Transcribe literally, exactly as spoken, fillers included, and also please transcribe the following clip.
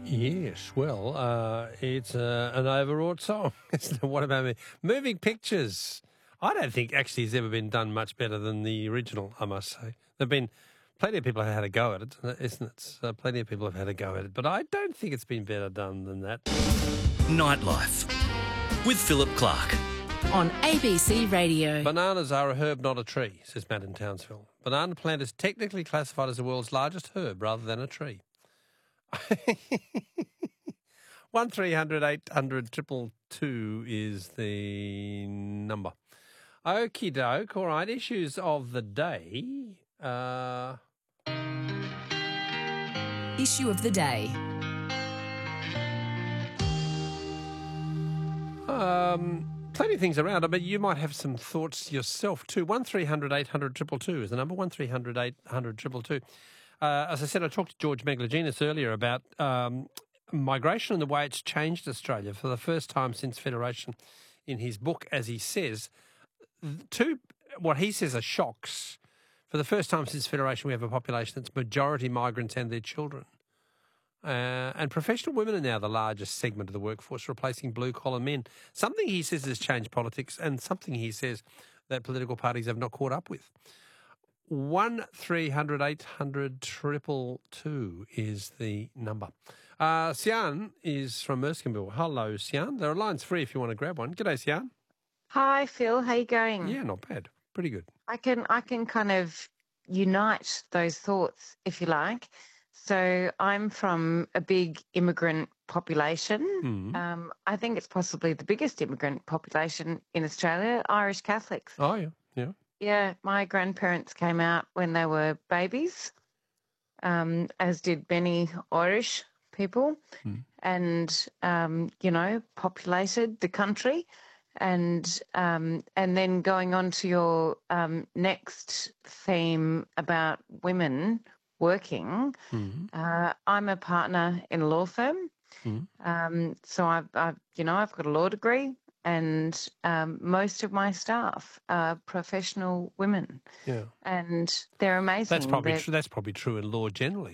Yes, well, uh, it's uh, an overwrought song. What about me? Moving Pictures. I don't think actually has ever been done much better than the original, I must say. There have been plenty of people have had a go at it, isn't it? Uh, plenty of people have had a go at it, but I don't think it's been better done than that. Nightlife with Philip Clark. On A B C Radio. Bananas are a herb, not a tree, says Matt in Townsville. Banana plant is technically classified as the world's largest herb rather than a tree. One three hundred eight hundred triple two is the number. Okie doke. All right. Issues of the day. Uh... Issue of the day. Um, plenty of things around. I mean, you might have some thoughts yourself too. One three hundred eight hundred triple two is the number. One three hundred eight hundred triple two. Uh, as I said, I talked to George Megalogenis earlier about um, migration and the way it's changed Australia for the first time since Federation. In his book, as he says, two what he says are shocks. For the first time since Federation, we have a population that's majority migrants and their children. Uh, and professional women are now the largest segment of the workforce, replacing blue-collar men. Something he says has changed politics, and something he says that political parties have not caught up with. One three hundred eight hundred triple two is the number. Uh, Sian is from Erskineville. Hello, Sian. There are lines free if you want to grab one. G'day, Sian. Hi, Phil. How you going? Yeah, not bad. Pretty good. I can I can kind of unite those thoughts, if you like. So I'm from a big immigrant population. Mm. Um, I think it's possibly the biggest immigrant population in Australia, Irish Catholics. Oh, yeah, yeah. Yeah, my grandparents came out when they were babies, um, as did many Irish people, Mm. and, um, you know, populated the country. And um, and then going on to your um, next theme about women working, Mm. uh, I'm a partner in a law firm. Mm. Um, so I've, I've, you know, I've got a law degree, and um, most of my staff are professional women, Yeah. and they're amazing. That's probably They're- true. That's probably true in law generally.